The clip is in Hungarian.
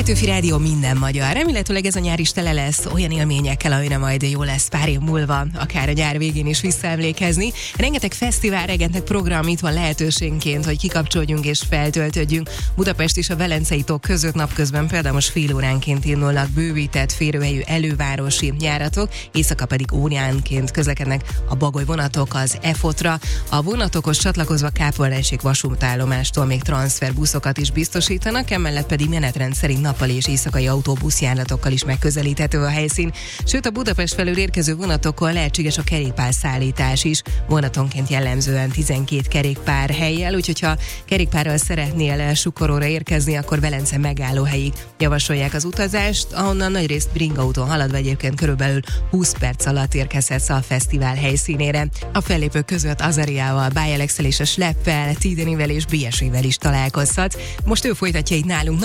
Petőfi Rádió minden magyar. Remélhetőleg ez a nyár is tele lesz olyan élményekkel, amire majd jó lesz pár év múlva, akár a nyár végén is visszaemlékezni. Rengeteg fesztivál, rengeteg program itt van lehetőségként, hogy kikapcsolódjunk és feltöltődjünk. Budapest és a Velencei tó között napközben például most fél óránként indulnak bővített férőhelyű elővárosi járatok, éjszaka pedig óránként közlekednek a Bagoly vonatok az EFOT-ra. A vonatokhoz csatlakozva Kápolnásig vasútállomástól még transferbuszokat is biztosítanak, emellett pedig menetrend szerint nappali és éjszakai autóbuszjáratokkal is megközelíthető a helyszín. Sőt, a Budapest felől érkező vonatokon lehetséges a kerékpárszállítás is. Vonatonként jellemzően 12 kerékpár hellyel, úgyhogy ha kerékpárral szeretnél Sukoróra érkezni, akkor Velence megállóhelyig javasolják az utazást, ahonnan nagyrészt bringaúton haladva egyébként körülbelül 20 perc alatt érkezhetsz a fesztivál helyszínére. A fellépők között Azariával, Bájelexel és a Sleppel, Tidenivel és BSV-vel is találkozhatsz. Most ő folytatja itt nálunk